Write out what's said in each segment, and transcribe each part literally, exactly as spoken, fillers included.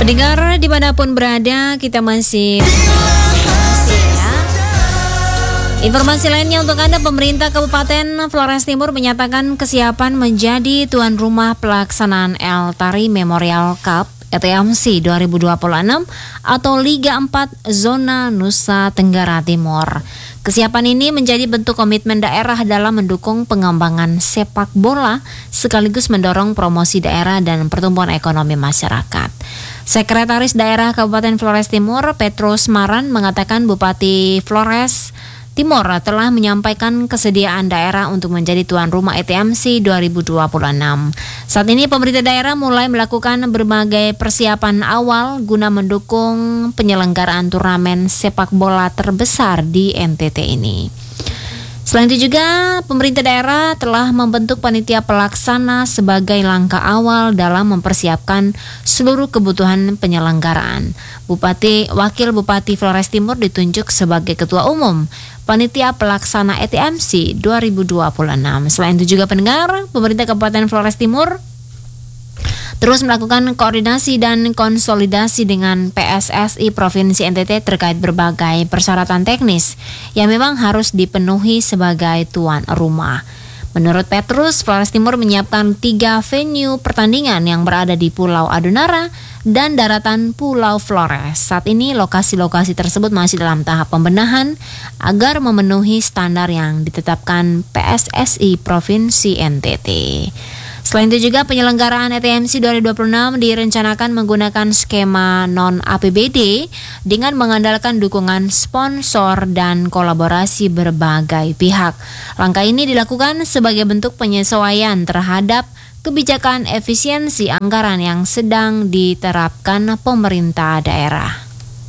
Pendengar dimanapun berada, kita masih ya. Informasi lainnya untuk Anda, pemerintah Kabupaten Flores Timur menyatakan kesiapan menjadi tuan rumah pelaksanaan Eltari Memorial Cup E T M C dua ribu dua puluh enam atau Liga empat Zona Nusa Tenggara Timur. Kesiapan ini menjadi bentuk komitmen daerah dalam mendukung pengembangan sepak bola sekaligus mendorong promosi daerah dan pertumbuhan ekonomi masyarakat. Sekretaris Daerah Kabupaten Flores Timur, Petrus Maran, mengatakan Bupati Flores Timur telah menyampaikan kesediaan daerah untuk menjadi tuan rumah E T M C dua ribu dua puluh enam. Saat ini pemerintah daerah mulai melakukan berbagai persiapan awal guna mendukung penyelenggaraan turnamen sepak bola terbesar di N T T ini. Selain itu juga, pemerintah daerah telah membentuk panitia pelaksana sebagai langkah awal dalam mempersiapkan seluruh kebutuhan penyelenggaraan. Bupati, Wakil Bupati Flores Timur ditunjuk sebagai Ketua Umum Panitia Pelaksana E T M C dua ribu dua puluh enam. Selain itu juga pendengar, pemerintah Kabupaten Flores Timur terus melakukan koordinasi dan konsolidasi dengan P S S I Provinsi N T T terkait berbagai persyaratan teknis yang memang harus dipenuhi sebagai tuan rumah. Menurut Petrus, Flores Timur menyiapkan tiga venue pertandingan yang berada di Pulau Adunara dan daratan Pulau Flores. Saat ini lokasi-lokasi tersebut masih dalam tahap pembenahan agar memenuhi standar yang ditetapkan P S S I Provinsi N T T. Selain itu juga penyelenggaraan E T M C dua ribu dua puluh enam direncanakan menggunakan skema non-A P B D dengan mengandalkan dukungan sponsor dan kolaborasi berbagai pihak. Langkah ini dilakukan sebagai bentuk penyesuaian terhadap kebijakan efisiensi anggaran yang sedang diterapkan pemerintah daerah.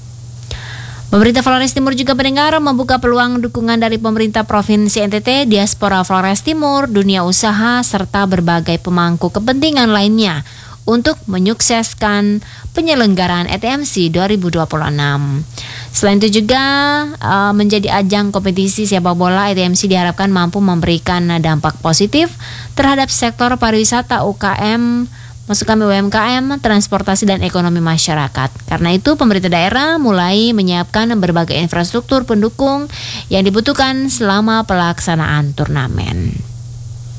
Pemerintah Flores Timur juga pendengar membuka peluang dukungan dari pemerintah Provinsi N T T, diaspora Flores Timur, dunia usaha, serta berbagai pemangku kepentingan lainnya untuk menyukseskan penyelenggaraan E T M C dua ribu dua puluh enam. Selain itu juga uh, menjadi ajang kompetisi sepak bola, E T M C diharapkan mampu memberikan dampak positif terhadap sektor pariwisata, U K M, masuk kami U M K M, transportasi dan ekonomi masyarakat. Karena itu pemerintah daerah mulai menyiapkan berbagai infrastruktur pendukung yang dibutuhkan selama pelaksanaan turnamen.